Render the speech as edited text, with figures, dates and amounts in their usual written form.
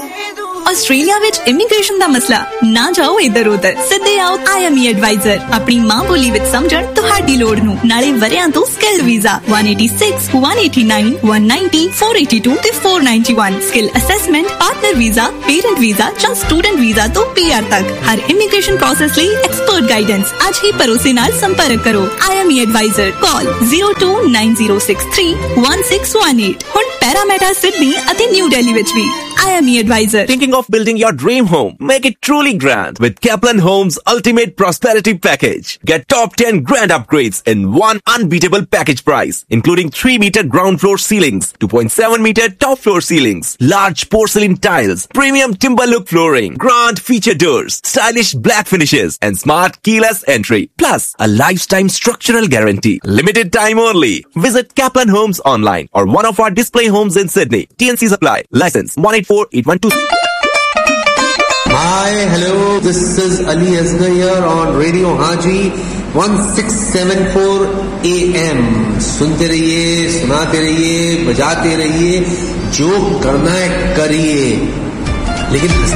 Australia ਵਿੱਚ immigration ਦਾ ਮਸਲਾ ਨਾ ਜਾਓ ਇੱਧਰ ਉੱਧਰ, ਸਿੱਧੇ ਆਓ IME ਐਡਵਾਈਜ਼ਰ। ਆਪਣੀ ਮਾਂ ਬੋਲੀ ਵਿੱਚ ਸਮਝਣ ਤੁਹਾਡੀ ਲੋੜ ਨੂੰ, ਨਾਲੇ ਵਰਿਆਂ ਤੋਂ ਸਕਿੱਲ ਵੀਜ਼ਾ 186, 189, 190, 482 ਤੇ 491 skill assessment, partner visa, parent visa ਜਾਂ ਸਟੂਡੈਂਟ ਵੀਜ਼ਾ ਤੋਂ PR ਤੱਕ ਹਰ ਇਮੀਗ੍ਰੇਸ਼ਨ ਪ੍ਰੋਸੈਸ ਲਈ ਐਕਸਪਰਟ ਗਾਈਡੈਂਸ। ਅੱਜ ਹੀ ਭਰੋਸੇ ਨਾਲ ਸੰਪਰਕ ਕਰੋ। IME ਐਡਵਾਈਜ਼ਰ, ਕਾਲ 0290631618। ਹੁਣ ਪੈਰਾਮੀਟਾ ਸਿਡਨੀ ਅਤੇ ਨਿਊ ਦਿੱਲੀ ਵਿੱਚ ਵੀ IME advisor. Thinking of building your dream home? Make it truly grand with Kaplan Homes Ultimate Prosperity Package. Get top 10 grand upgrades in one unbeatable package price, including 3-meter ground floor ceilings, 2.7-meter top floor ceilings, large porcelain tiles, premium timber look flooring, grand feature doors, stylish black finishes, and smart keyless entry. Plus, a lifetime structural guarantee. Limited time only. Visit Kaplan Homes online or one of our display homes in Sydney. TNC supply. License 184-812. Hi, hello. This is Ali Asghar here on Radio Haji 1674 AM. सुनते रहिए, सुनाते रहिए, बजाते रहिए, जो करना है करिए, लेकिन